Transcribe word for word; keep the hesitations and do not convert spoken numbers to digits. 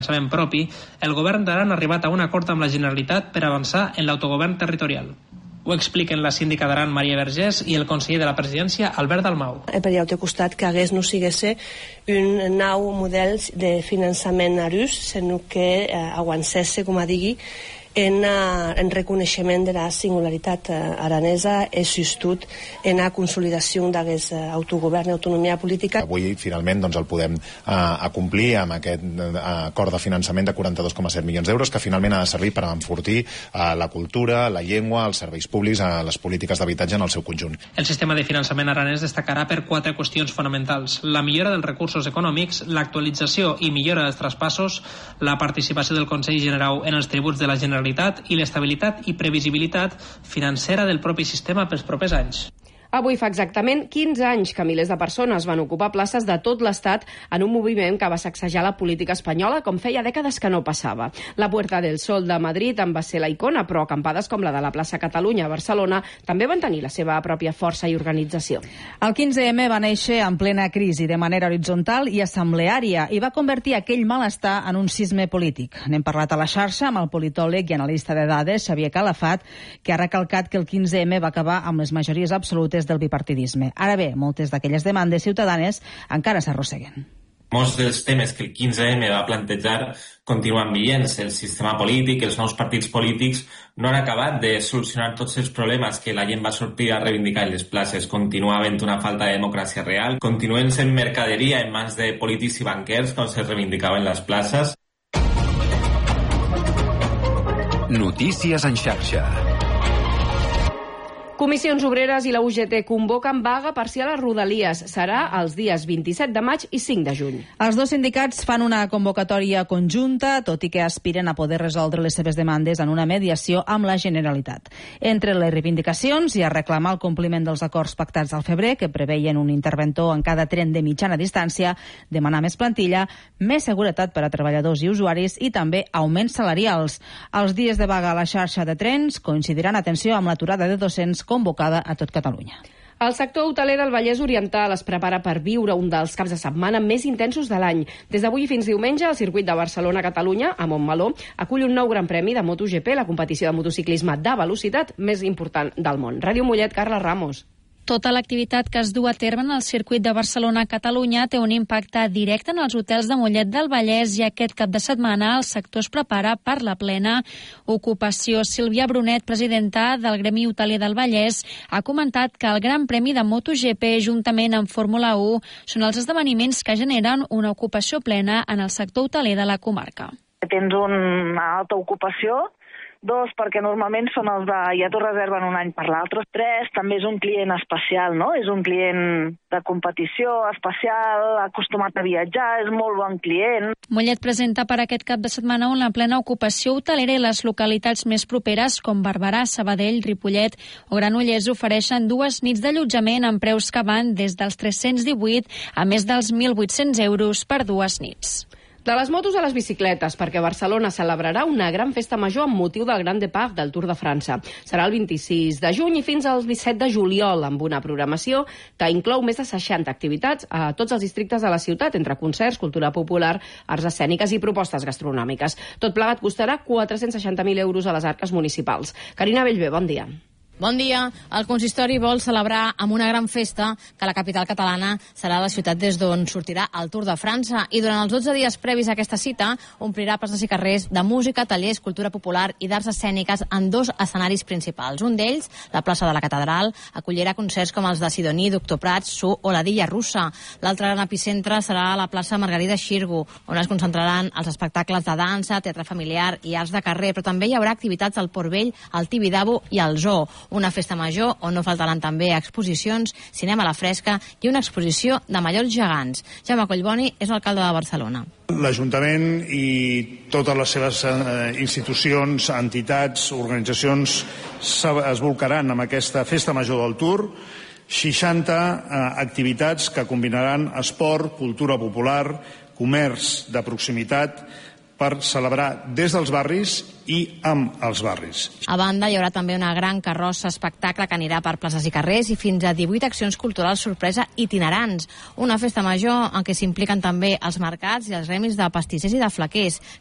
finançament propi, el govern d'Aran ha arribat a un acord amb la Generalitat per avançar en l'autogovern territorial. Ho expliquen la síndica d'Aran, Maria Vergés, i el conseller de la presidència, Albert Dalmau. Per allà al costat que hagués no sigués un nou model de finançament arús, sinó que eh, aguancés, com a digui, en, uh, en reconeixement de la singularitat uh, aranesa i sustut en la consolidació d'aquest uh, autogovern i autonomia política. Avui, finalment, doncs, el podem uh, acomplir amb aquest uh, acord de finançament de quaranta-dos coma set milions d'euros, que finalment ha de servir per enfortir uh, la cultura, la llengua, els serveis públics, uh, les polítiques d'habitatge en el seu conjunt. El sistema de finançament aranès destacarà per quatre qüestions fonamentals: la millora dels recursos econòmics, l'actualització i millora dels traspassos, la participació del Consell Generau en els tributs de la Generalitat i l'estabilitat i previsibilitat financera del propi sistema pels propers anys. Avui fa exactament quinze anys que milers de persones van ocupar places de tot l'Estat en un moviment que va sacsejar la política espanyola com feia dècades que no passava. La Puerta del Sol de Madrid en va ser la icona, però acampades com la de la plaça Catalunya a Barcelona també van tenir la seva pròpia força i organització. El quinze eme va néixer en plena crisi, de manera horitzontal i assembleària, i va convertir aquell malestar en un sisme polític. N'hem parlat a la xarxa amb el politòleg i analista de dades, Xavier Calafat, que ha recalcat que el quinze eme va acabar amb les majories absolutes del bipartidisme. Ara bé, moltes d'aquelles demandes ciutadanes encara s'arrosseguen. Molts dels temes que el quinze eme va plantejar continuen vigents. El sistema polític, els nous partits polítics no han acabat de solucionar tots els problemes que la gent va sortir a reivindicar en les places. Continua havent una falta de democràcia real, continuen sent mercaderia en mans de polítics i banquers, com se reivindicava en les places. Notícies en xarxa. Comissions Obreres i la U G T convoquen vaga parcial a Rodalies. Serà els dies vint-i-set de maig i cinc de juny. Els dos sindicats fan una convocatòria conjunta, tot i que aspiren a poder resoldre les seves demandes en una mediació amb la Generalitat. Entre les reivindicacions hi ha reclamar el compliment dels acords pactats al febrer, que preveien un interventor en cada tren de mitjana distància, demanar més plantilla, més seguretat per a treballadors i usuaris i també augments salarials. Els dies de vaga a la xarxa de trens coincidiran, atenció, amb l'aturada de docents convocada a tot Catalunya. El sector hoteler del Vallès Oriental es prepara per viure un dels caps de setmana més intensos de l'any. Des d'avui fins diumenge, el circuit de Barcelona-Catalunya, a Montmeló, acull un nou gran premi de MotoGP, la competició de motociclisme de velocitat més important del món. Ràdio Mollet, Carla Ramos. Tota l'activitat que es du a terme en el circuit de Barcelona-Catalunya té un impacte directe en els hotels de Mollet del Vallès i aquest cap de setmana el sector es prepara per la plena ocupació. Sílvia Brunet, presidenta del Gremi Hoteler del Vallès, ha comentat que el Gran Premi de MotoGP juntament amb Fórmula u són els esdeveniments que generen una ocupació plena en el sector hoteler de la comarca. Tens una alta ocupació. Dos, perquè normalment són els de ja t'ho reserven un any per l'altre. Tres, també és un client especial, no? És un client de competició especial, acostumat a viatjar, és molt bon client. Mollet presenta per aquest cap de setmana una plena ocupació hotelera i les localitats més properes com Barberà, Sabadell, Ripollet o Granollers ofereixen dues nits d'allotjament amb preus que van des dels tres-cents divuit a més dels mil vuit-cents euros per dues nits. De les motos a les bicicletes, perquè Barcelona celebrarà una gran festa major amb motiu del Grand Départ del Tour de França. Serà el vint-i-sis de juny i fins al disset de juliol, amb una programació que inclou més de seixanta activitats a tots els districtes de la ciutat, entre concerts, cultura popular, arts escèniques i propostes gastronòmiques. Tot plegat costarà quatre-cents seixanta mil euros a les arques municipals. Carina Bellver, bon dia. Bon dia. El consistori vol celebrar amb una gran festa que la capital catalana serà la ciutat des d'on sortirà el Tour de França i durant els dotze dies previs a aquesta cita omplirà places i carrers de música, tallers, cultura popular i d'arts escèniques en dos escenaris principals. Un d'ells, la plaça de la Catedral, acollirà concerts com els de Sidoní, Doctor Prats, Su o la Dilla Russa. L'altre gran epicentre serà a la plaça Margarida Xirgu, on es concentraran els espectacles de dansa, teatre familiar i arts de carrer, però també hi haurà activitats al Port Vell, al Tibidabo i al Zoo. Una festa major on no faltaran també exposicions, cinema a la fresca i una exposició de mallorcs gegants. Jaume Collboni és l'alcalde de Barcelona. L'Ajuntament i totes les seves eh, institucions, entitats, organitzacions es bolcaran amb aquesta festa major del Tour. seixanta eh, activitats que combinaran esport, cultura popular, comerç de proximitat, per celebrar des dels barris i amb els barris. A banda, hi haurà també una gran carrossa espectacle que anirà per places i carrers i fins a divuit accions culturals sorpresa itinerants. Una festa major en què s'impliquen també els mercats i els remis de pastissers i de flaquers,